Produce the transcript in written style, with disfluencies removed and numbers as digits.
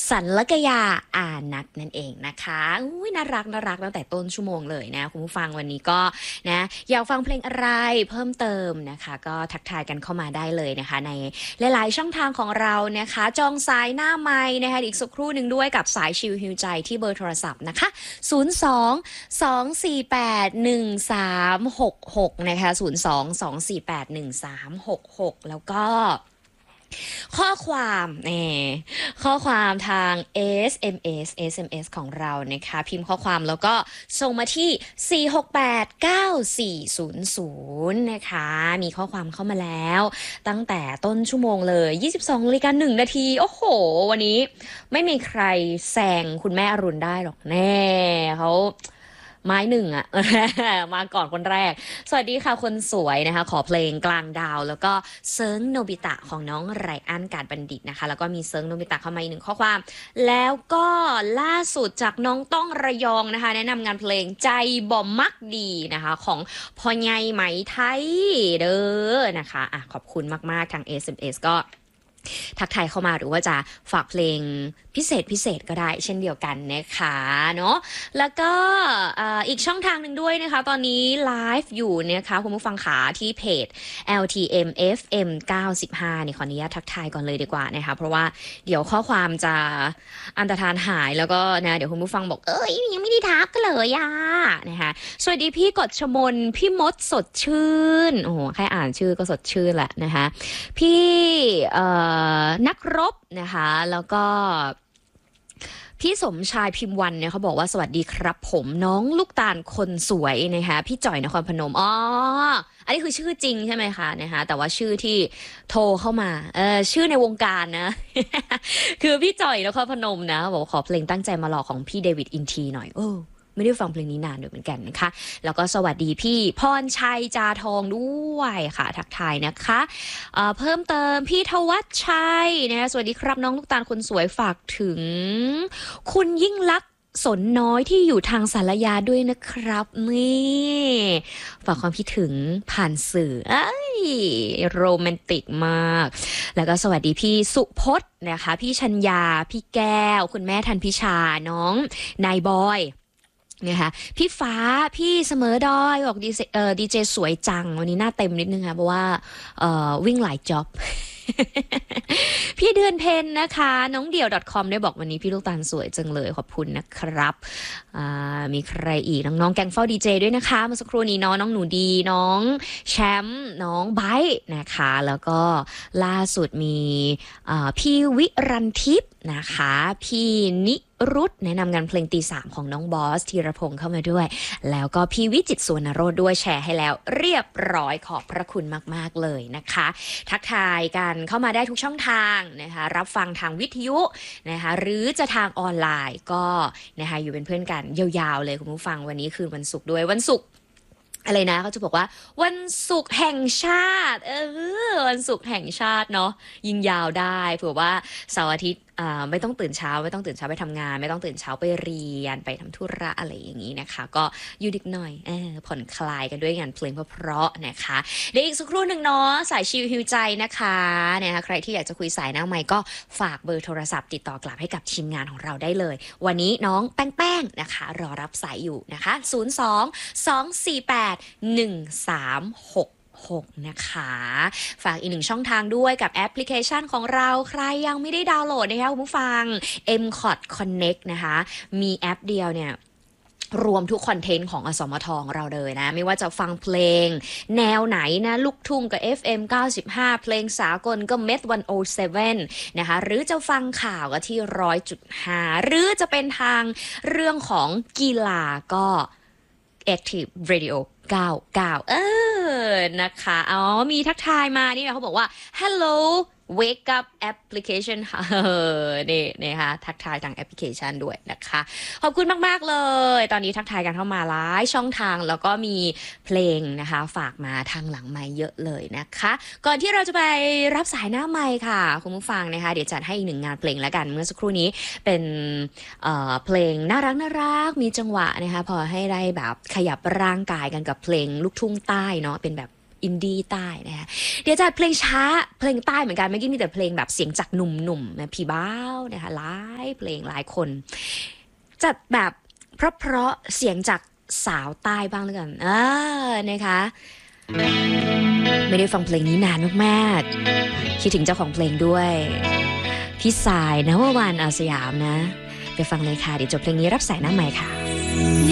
สันลกยาอานัทนั่นเองนะคะอุ้ยน่ารักตั้งแต่ต้นชั่วโมงเลยนะคุณผู้ฟังวันนี้ก็นะอยากฟังเพลงอะไรเพิ่มเติมนะคะก็ทักทายกันเข้ามาได้เลยนะคะในหลายๆช่องทางของเรานะคะจองสายหน้าไมค์นะคะอีกสักครู่หนึ่งด้วยกับสายชิลฮิวใจที่เบอร์โทรศัพท์นะคะ02-248-1366นะคะ02-248-1366แล้วก็ข้อความข้อความทาง SMS ของเรานะคะพิมพ์ข้อความแล้วก็ส่งมาที่4689400นะคะมีข้อความเข้ามาแล้วตั้งแต่ต้นชั่วโมงเลย22:01 นาทีโอ้โหวันนี้ไม่มีใครแซงคุณแม่อรุณได้หรอกแน่เขาไม้หนึ่งอะ มาก่อนคนแรกสวัสดีค่ะคนสวยนะคะขอเพลงกลางดาวแล้วก็เซิร์งโนบิตะของน้องไรอันการบัณฑิตนะคะแล้วก็มีเซิร์งโนบิตะเข้ามาอีกหนึ่งข้อความแล้วก็ล่าสุดจากน้องต้องระยองนะคะแนะนำงานเพลงใจบ่มักดีนะคะของพ่อใหญ่ไหมไทยเด้อนะคะอ่ะขอบคุณมากๆทาง SMS ก็ทักทายเข้ามาหรือว่าจะฝากเพลงพิเศษก็ได้เช่นเดียวกันนะคะเนาะแล้วก็อีกช่องทางหนึ่งด้วยนะคะตอนนี้ไลฟ์อยู่นะคะคุณผู้ฟังขาที่เพจ LTM FM 95นี่ขออนุญาตทักทายก่อนเลยดีกว่านะคะเพราะว่าเดี๋ยวข้อความจะอันตรธานหายแล้วก็นะเดี๋ยวคุณผู้ฟังบอกยังไม่ได้ทักกันเลยอ่ะนะคะสวัสดีพี่กฎชมนพี่มดสดชื่นโอ้โหแค่อ่านชื่อก็สดชื่นแหละนะคะพี่นักรบนะคะแล้วก็พี่สมชายพิมพ์วันเนี่ยเขาบอกว่าสวัสดีครับผมน้องลูกตาลคนสวยนะคะพี่จ่อยนครพนมอันนี้คือชื่อจริงใช่ไหมคะนะคะแต่ว่าชื่อที่โทรเข้ามาชื่อในวงการนะ คือพี่จ่อยนครพนมนะบอกขอเพลงตั้งใจมาหลอกของพี่เดวิดอินทีหน่อยไม่ได้ฟังเพลงนี้นานด้วยเหมือนกันนะคะแล้วก็สวัสดีพี่พรชัยจาทองด้วยค่ะทักทายนะคะเพิ่มเติมพี่ทวัชชัยนะคะสวัสดีครับน้องลูกตาลคนสวยฝากถึงคุณยิ่งลักษณ์สนน้อยที่อยู่ทางสารยาด้วยนะครับนี่ฝากความคิดถึงผ่านสื่อโรแมนติกมากแล้วก็สวัสดีพี่สุพจน์นะคะพี่ชัญญาพี่แก้วคุณแม่ทันพิชาน้องนายบอยนะคะพี่ฟ้าพี่เสมอดอยบอกดีเจสวยจังวันนี้หน้าเต็มนิดนึงค่ะเพราะว่าวิ่งหลายจ็อบ พี่เดือนเพนนะคะน้องเดี่ยว .com ได้บอกวันนี้พี่ลูกตาลสวยจังเลยขอบคุณนะครับมีใครอีกน้องๆแกงเฝ้าดีเจด้วยนะคะเมื่อสักครู่นี้น้องหนูดีน้องแชมป์น้องไบท์นะคะแล้วก็ล่าสุดมีพี่วิรันทิพย์นะคะพี่นิรุตแนะนำงานเพลงตีสามของน้องบอสธีรพงษ์เข้ามาด้วยแล้วก็พี่วิจิตรสุวรรณโรจน์ด้วยแชร์ให้แล้วเรียบร้อยขอบพระคุณมากๆเลยนะคะทักทายกันเข้ามาได้ทุกช่องทางนะคะรับฟังทางวิทยุนะคะหรือจะทางออนไลน์ก็นะคะอยู่เป็นเพื่อนกันยาวๆเลยคุณผู้ฟังวันนี้คืนวันศุกร์ด้วยวันศุกร์อะไรนะเขาจะบอกว่าวันศุกร์แห่งชาติวันศุกร์แห่งชาติเนาะยิงยาวได้เผื่อว่าเสาร์อาทิตย์ไม่ต้องตื่นเช้าไปทำงานไม่ต้องตื่นเช้าไปเรียนไปทำธุระอะไรอย่างนี้นะคะก็อยู่ดึกหน่อยผ่อนคลายกันด้วยงานเพลงเพราะๆนะคะเดี๋ยวอีกสักครู่หนึ่งเนาะสายชิลฮิวใจนะคะใครที่อยากจะคุยสายหน้าไมค์ก็ฝากเบอร์โทรศัพท์ติดต่อกลับให้กับทีมงานของเราได้เลยวันนี้น้องแป้งนะคะรอรับสายอยู่นะคะ02-248-1366นะคะฝากอีกหนึ่งช่องทางด้วยกับแอปพลิเคชันของเราใครยังไม่ได้ดาวน์โหลดนะคะคุณผู้ฟัง MCOT Connect นะคะมีแอปเดียวเนี่ยรวมทุกคอนเทนต์ของอสมทของเราเลยนะไม่ว่าจะฟังเพลงแนวไหนนะลูกทุ่งกับ FM 95เพลงสากลก็ Met 107นะคะหรือจะฟังข่าวก็ที่ 100.5 หรือจะเป็นทางเรื่องของกีฬาก็ Active Radio 99นะคะมีทักทายมานี่นะเขาบอกว่า Hello Wake Up Application ค่ะนี่นะคะทักทายทางแอปพลิเคชันด้วยนะคะขอบคุณมากๆเลยตอนนี้ทักทายกันเข้ามาหลายช่องทางแล้วก็มีเพลงนะคะฝากมาทางหลังไมค์เยอะเลยนะคะก่อนที่เราจะไปรับสายหน้าไมค์ค่ะคุณผู้ฟังนะคะเดี๋ยวจัดให้อีกหนึ่งงานเพลงแล้วกันเมื่อสักครู่นี้เป็นเพลงน่ารักมีจังหวะนะคะพอให้ได้แบบขยับร่างกายกันกับเพลงลูกทุ่งใต้เนาะเป็นแบบอินดี้ใต้นะคะเดี๋ยวจะเพลงช้าเพลงใต้เหมือนกันเมื่อกี้มีแต่เพลงแบบเสียงจากหนุ่มๆนะพี่บ้าวนะคะหลายเพลงหลายคนจัดแบบเพราะเสียงจากสาวใต้บ้างแล้วกันนะคะไม่ได้ฟังเพลงนี้นานมากๆคิดถึงเจ้าของเพลงด้วยพี่สายนะว่าวานอาสยามนะไปฟังเลยค่ะเดี๋ยวจบเพลงนี้รับสายหน้าใหม่ค่ะ